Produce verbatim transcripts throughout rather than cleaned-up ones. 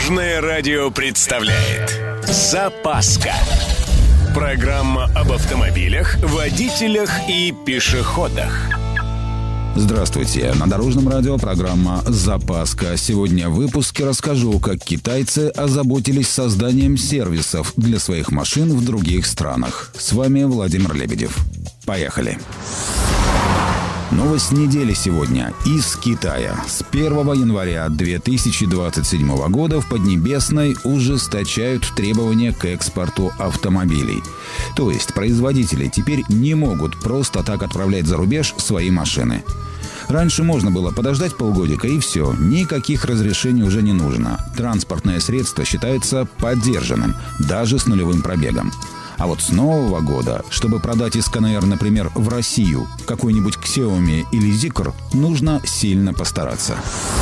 Дорожное радио представляет «Запаска». Программа об автомобилях, водителях и пешеходах. Здравствуйте. На Дорожном радио программа «Запаска». Сегодня в выпуске расскажу, как китайцы озаботились созданием сервисов для своих машин в других странах. С вами Владимир Лебедев. Поехали. Новость недели сегодня из Китая. С первого января две тысячи двадцать седьмого года в Поднебесной ужесточают требования к экспорту автомобилей. То есть производители теперь не могут просто так отправлять за рубеж свои машины. Раньше можно было подождать полгодика и все, никаких разрешений уже не нужно. Транспортное средство считается подержанным, даже с нулевым пробегом. А вот с нового года, чтобы продать из ка эн эр, например, в Россию какой-нибудь Xiaomi или Zeekr, нужно сильно постараться.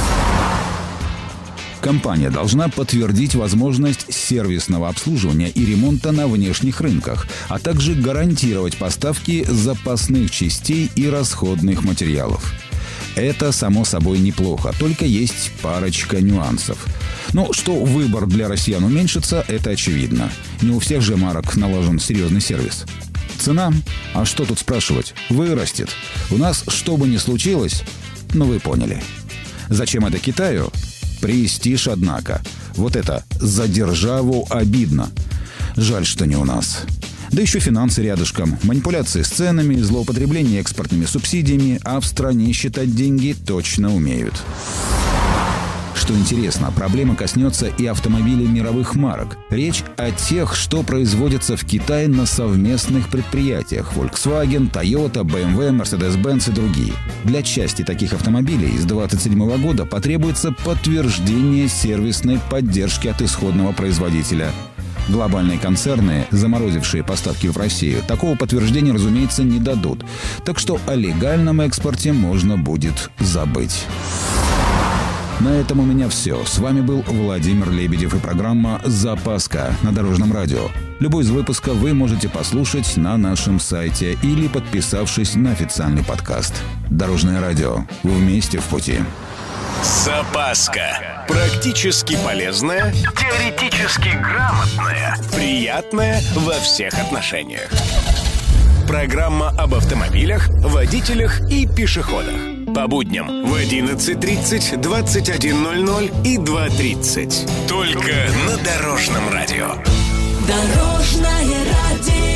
Компания должна подтвердить возможность сервисного обслуживания и ремонта на внешних рынках, а также гарантировать поставки запасных частей и расходных материалов. Это, само собой, неплохо, только есть парочка нюансов. Ну, что выбор для россиян уменьшится, это очевидно. Не у всех же марок налажен серьезный сервис. Цена? А что тут спрашивать? Вырастет. У нас, что бы ни случилось, ну вы поняли. Зачем это Китаю? Престиж, однако. Вот это «за державу» обидно. Жаль, что не у нас. Да еще финансы рядышком, манипуляции с ценами, злоупотребление экспортными субсидиями, а в стране считать деньги точно умеют. Что интересно, проблема коснется и автомобилей мировых марок. Речь о тех, что производятся в Китае на совместных предприятиях: Volkswagen, Toyota, бэ эм вэ, Mercedes-Benz и другие. Для части таких автомобилей с двадцать седьмого года потребуется подтверждение сервисной поддержки от исходного производителя. Глобальные концерны, заморозившие поставки в Россию, такого подтверждения, разумеется, не дадут. Так что о легальном экспорте можно будет забыть. На этом у меня все. С вами был Владимир Лебедев и программа «Запаска» на Дорожном радио. Любой из выпусков вы можете послушать на нашем сайте или подписавшись на официальный подкаст. Дорожное радио. Вместе в пути. «Запаска». Практически полезная, теоретически грамотная, приятная во всех отношениях. Программа об автомобилях, водителях и пешеходах. По будням в одиннадцать тридцать, двадцать один ноль ноль и два тридцать. Только на Дорожном радио. Дорожное радио.